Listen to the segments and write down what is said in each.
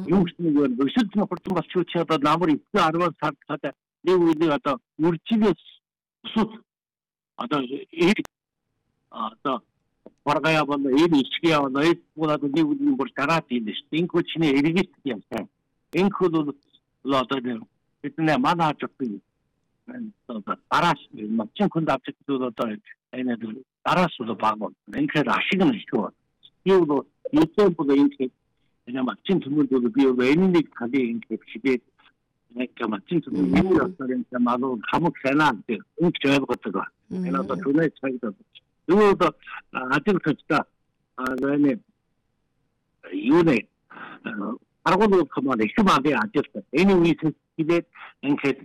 Yung өсөлт нь хурдан болчихвол чи одоо намар 9-10 сард одоо нэг үеийг одоо үржигээс өсөв одоо одоо баргая болоо ичгээ болоо вот нэг үеийн бүр дараад юм шүү дээ. Инхүү чиний эргэлт юм сайн. Инхүү бол одоо бидний манай ажиг дараас мачин хүнд авчихвал одоо энэ дараас бол баг бол ингээд ашиг нь шүү. Юу бол YouTube бол ингээд энэ мачин хүмүүс бол би энэ нэг талын ингээд шигээд нэг мачин хүмүүс юу ясарын тамаа хамаг санаа гэдэг үнч ойлгодог. Энэ одоо түнэ цагт юу одоо ажиг төчтэй энэ юу нэ аргууд команд их багийн ажиг энэ үеийн хилээд ингээд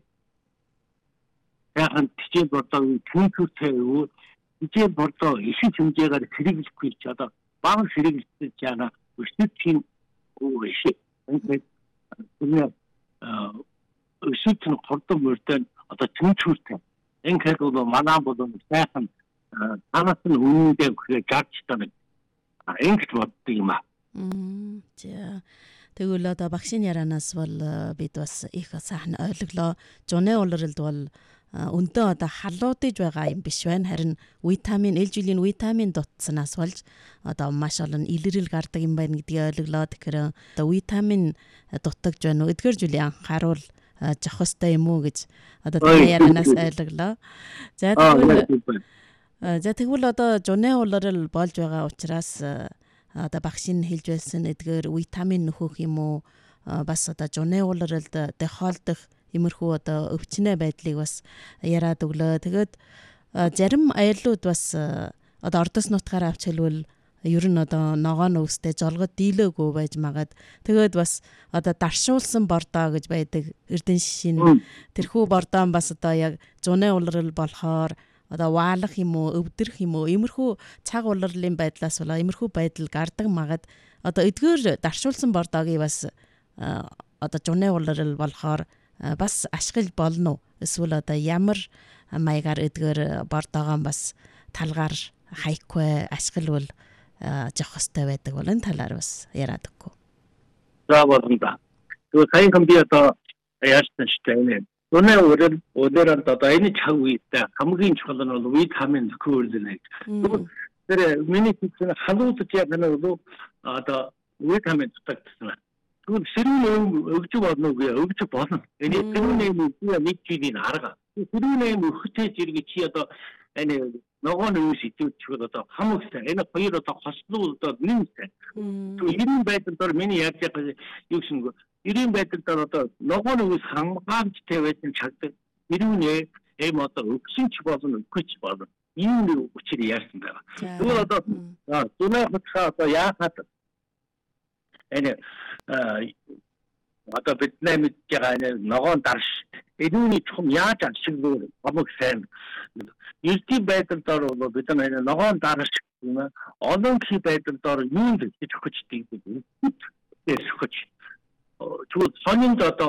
яхан тийч бодоо түүхтэй юу тийч бодоо ишин хэмжээгээр хэрэглэхгүй ч одоо баг хэрэглэж яана өсөлтийн үешээ ингээд түнэ өсөлтийн хурдан мөрдөн одоо тэнцвэртэй ингээд бол манай болон сайхан танаас нь үнэндээ гарч тань ингэж боддог юм аа. За тэгвэл одоо багшийн ярианаас бол бид бас их сайхан ойлголоо. Жуны улиралд бол өндөө одоо халуудж байгаа юм биш байна. Харин витамин, ээлж үлийн витамин дутснаас болж одоо маш олон илэрэл гардаг юм байна гэдгийг ойлголоо. Тэгэхээр одоо витамин дутагдж байна уу? Эдгээр зүйлийг анхааруул жоох хөстэй юм уу гэж одоо таны ярианаас ойлголоо. За тэгвэл одоо жуны улирал болж байгаа учраас одоо багшийн хэлж байсан эдгээр витамин нөхөх юм уу? Бас одоо жуны улиралд дохиолдох имерхүү одоо өвчнөө байдлыг бас яриад өглөө. Тэгээд зарим аяллууд бас одоо ордос нутгаар авч хэлвэл ер нь одоо ногоо нөөстэй жолгод дийлээгүй байж магаад тэгээд бас одоо даршуулсан бордоо гэж байдаг эрдэн шишин тэрхүү бордоо бас одоо яг жуны улирал болохоор одоо ваалах юм уу өвдөрөх юм уу иймэрхүү цаг улирлын байдлаас болоо иймэрхүү байдал гардаг магад одоо эдгээр даршуулсан бордоогийн бас одоо жуны улирал болохоор бас ашиглаж болно уу? Эсвэл одоо ямар маягаар эдгээр бордоогоо бас талгаар хайхгүй ашиглавал жоох хөстэй байдаг бол энэ талаар бас яриад өгөө. За болно да. Тэгээ сайн би одоо яасан ч тийм Жуны улиралд одоо энэ цаг үедээ хамгийн чухал нь бол витамин нөхөрлөнэ. Тэр миний хэлсэн халуудж яг нэг одоо витамин дутагдсан. Тэгвэл сэрүүн өгж болно уу? Өгж болно. Энэ сэрүүн нэг жилийн арга. Сэрүүн өгөхтэй зэрэг чи одоо энэ ногоон үс идэвчгүй одоо хамагтай. Энэ хоёр одоо хослол одоо нэмсэн. Тэгвэл энэ байдлаар миний яаж яах юу гэсэн ирийн байдлаар одоо ногоон үс хамгаалжтай байсан чагдаг. Сэрүүн одоо өгсөн ч болно, өгөхгүй ч болно. Ийм үчир яарсан байгаа. Тэгвэл одоо зунаа хатхаа одоо яахад энэ одоо бид нэмж байгаа ногоон дарш энүүний чухам яаж ашиглах хамаг сайн эрдэм байдлаар бол бид ногоон дарш олон хий байдлаар юунд хийж өгчтэй гэдэг өгч чууд сонин одоо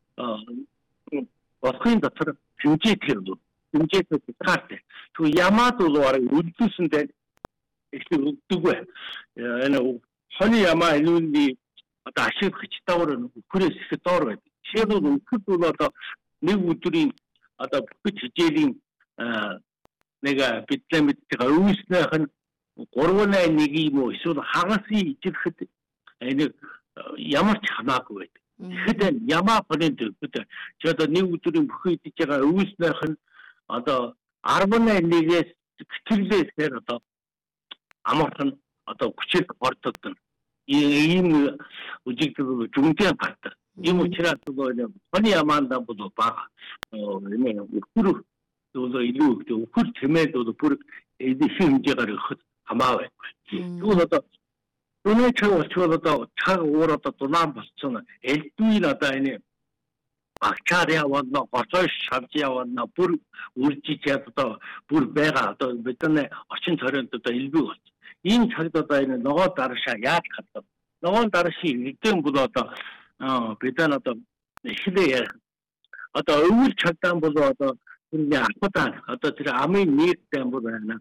болохын дотор хэмжээ төрөл хэмжээтэй хаатай თუ ямаад бол үлдүүлсэндээ их өгдөггүй энэ хоны ямаа энүүний одоо ашиглах хичтайгаар нөхрөөс их доор байдаг. Жишээлбэл нөхөрт бол одоо нэг өдрийн одоо бүх хичээлийн нэг бидлээ мэддэг өвснийх нь 3-1 юм уу эсвэл хагасын ижилхэд энэ ямар ч хамаагүй байдаг. Тэгэхэд ямаа хоны төвд чи одоо нэг өдрийн бүх идэж байгаа өвснийх нь одоо 10-1-ээс гэтлээсээр одоо амархан одоо хүчээр бордогдно. Ийм үжигдэл жүнтэй багтдаг. Ийм учраас хоны ямаанда бол бага энэ өхөр илүү өхөр тэмээд бүр эдийн хэмжээгээр өгөхөд хамаа байхгүй. Тэгвэл одоо өнөө чавчвал одоо цаг уур одоо дулаан болцсон. Элдвийн одоо энэ багчаар явна, гоцоо шавж явна, бүр үржиж одоо бүр байгаа одоо бидний орчин тойронд одоо илбэг болж. Ийм цагт одоо энэ ногоо дарашаа яаж хадгалах? Ногоон дарашийн эдэн бол одоо бидэн одоо ихлэ ярих. Одоо өвөл чагдаан бол одоо энэ ахуйдан одоо тэр амын нийттэй бол байна.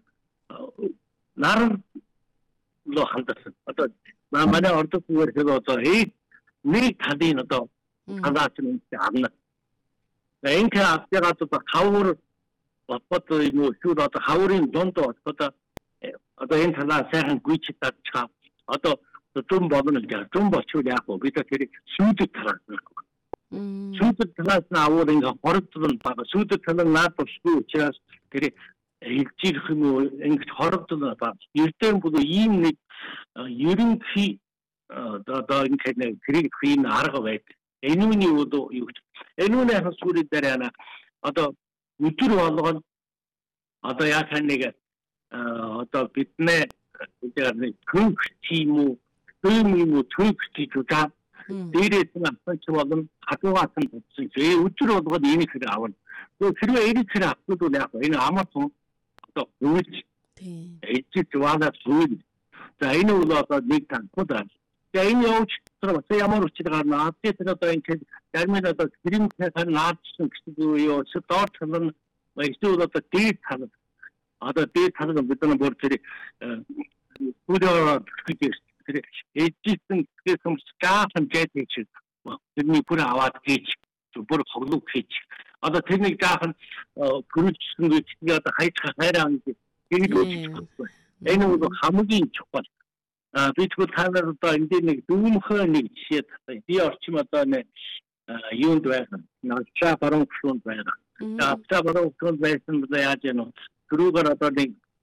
Наран ло хандсан. Одоо манай ордогчдэр одоо нэг талын одоо халаачны амна. Энэхэ апдгаад одоо хавар одоо юм уу шүү одоо хаврын донд одоо энэ талаа сайхан гүйч татчихаа одоо 좀 болно гэж 좀 болчихвол яах вэ? Бид тэр сүйдэг талаас нь. Сүйдэг талаас нь аваад ингээ хорогдсон бага сүйдэг талаа наад болсгүй учраас тэр хэлжих юм уу ингэж хорогдсон бага. Эрдэн бүл ийм нэг ерөнхий одоо ингэ тэрийг хийн арга байд. Энүүний одоо юу гэж энүүний хасгуурын дээр яана одоо өдөр болгоно одоо яах нэг одоо бидний нэг көнгч юм уу юм уу төгсөж байгаа. Дээрээс нь авч болно хатуугаас нь бодсон. Өдөр болгоод энийг хэрэг авна. Хэрвээ энийг хэрэг авахгүй бол яах вэ? Энэ амарсан одоо үйлч. Эцэг зуанаас зүйл. За энэ бол одоо нэг танхудаа. За энэ явж тэр ямар учир гарна. Апдейт одоо энэ термин одоо гэрэмтэй наадсан гэсэн юу доор талын эсвэл одоо дээд тал одоо дээд тал нь бид нар бүр тэр бүдээр гэж эжсэн гэсэн скафн гэж тэрний бүр аваад гэж бүр хоглог гэж одоо тэрний гаахан гөрөлжсөн гэж одоо хайж хайраа гэж хэлж энэ бол хамгийн чухал бид бол танаар одоо энэ нэг дүүмхөө нэг жишээ би орчим одоо нэг юунд байсан начаа баруун фронт байсан начаа баруун фронт байсан яаж яана түрүүгээр одоо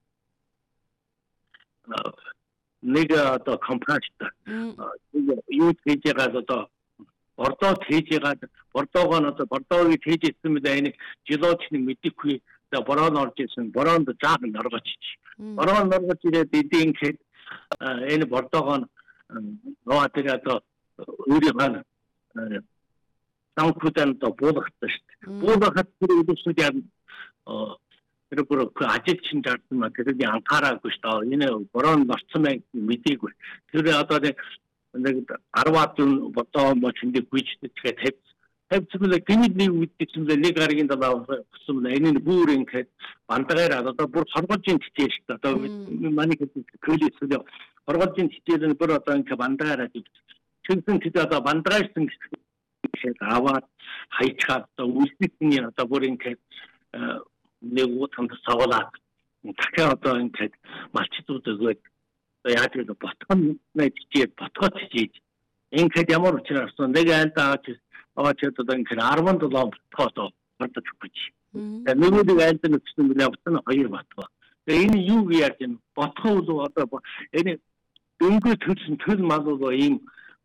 нэг одоо компанитай юу хийж байгаа одоо бордоо хийж байгаа бордоогоо одоо бордоог хийж ирсэн мэт энэ жилоочны мэдэхгүй бороо орж ирсэн бороонд жаахан оргоч бороо оргоч ирээд эдийн хэд энэ бордоогоо нөө тэр одоо өөрийнхөө санхүүтэн одоо буулгахтай шүү дээ буулгахад тэр үдшүүд яа тэр бүр ажилчин жаарсан маа тэрний анхаараагүй шүү дээ. Энэ борон орцсон байх мэдээгүй. Тэр одоо нэг 10 бодоо мочинд гүйчтэй тэгээд тавьцгүй гинэд нэг үдчихсэн нэг гарагийн дараа болсон энэ бүр ингээд бандгаар одоо бүр хоргожийн тэтээ шүү дээ. Одоо манай көлөөсөө хоргожийн тэтээ бүр одоо ингээд бандгаар чигсэн тэтээ одоо бандгаарсан гэхэд аваад хайчаад одоо үлдээсний одоо бүр ингээд нэг утанд савлаад дахиад одоо ингээд малчдууд өгөөд яаж гэдэг ботгон найдчихэд ботгоц хийж ингээд ямар учраас нэг айлдаа аваач одоо ингээд 17 ботгоо бодож өгч. Тэгээд нэг айлд нэгсэн мэл явсан хоёр ботгоо. Тэгээд энэ юу яаж юм ботгоо бол одоо энэ дөнгөж төрсөн төл мал бол ийм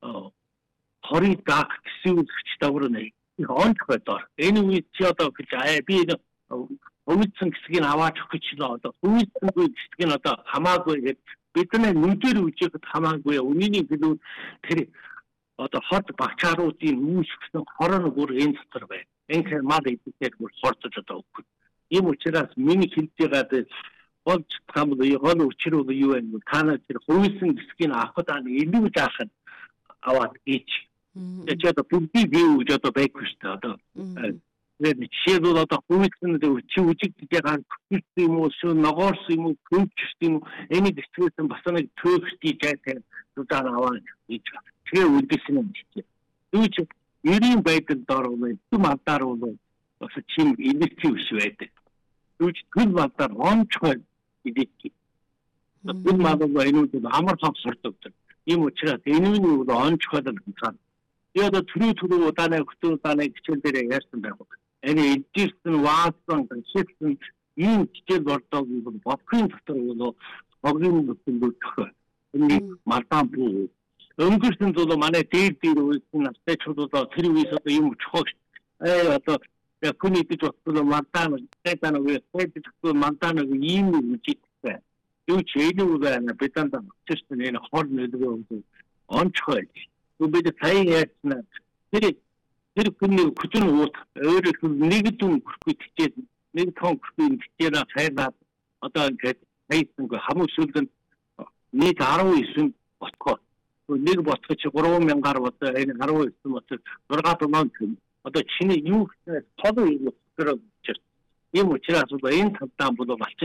хорийн даах гэсэн үгч даврын нэг онц байдаг. Энэ үед чи одоо би Өвдсөн хэсгийг аваач өгөх гэж одоо өвдсөнгүй хэсгийг одоо хамаагүй гэж бидний нүдээр үжихэд хамаагүй үнийний билүү тэр одоо хот багчааруудын үүсгэсэн хорон бүр энэ дотор байна. Энэ мал идэхээр бүр хорцож одоо өгөх. Ийм учраас миний хэлж байгаад болж хамд гол учир бол юу вэ? Танаа тэр өвдсөн хэсгийг авахд илүү заах нь аваад ийч. Тэгээд одоо бүгдийг юу гэж одоо байхгүй шүү дээ одоо жишээлбэл одоо хүйцэн чи үжигдэж байгаа юм уу шүү ногоорс юм уу хөвчс юм энийг хэвчээсэн бас нэг төөхтий жаатай зузаан аваад хийж тэгээ үлдээсэн юм чи юу ч ерийн байдал дор уу түм алдаар уу бас чим инвестив биш байдаг юу ч түм алдаар онцгой идэх түм алдаар энүүд амар цог сурдаг юм учраас энүүний бол онцгой л гэсэн яда түрүү удаанаа хөтөө удаанаа хичээл дээр яарсан байх. Энэ эдгэрсэн ваасан шигсэн ийм хичээл бордоог бол бодгийн дотор бол хогийн бүхэн бүрдэх. Энэ мартан буу. Өнгөрсөн зүйл манай дээр үйлсэн настай чулуу тэр үеэс одоо юм чухал. Одоо хүний дэд бодлоо мартан тэтан үе тэтэн мартан ийм үжигтэй. Юу ч энэ үгээр битэн чишсэн энэ хор нэдгөө онцгой. Бид сайн яатна тэр хүний хүчин уут өөрөө нэг дүн хүрхий тичээд нэг тон хүрхий тичээд хайраад одоо ингээд хайсан хамгийн сүүлд нийт 19 ботгоо нэг ботгоо чи 3000-аар одоо энэ 19 ботгоо 6 тонн одоо чиний юу гэсэн тол юм ийм учраас энэ тавтан бол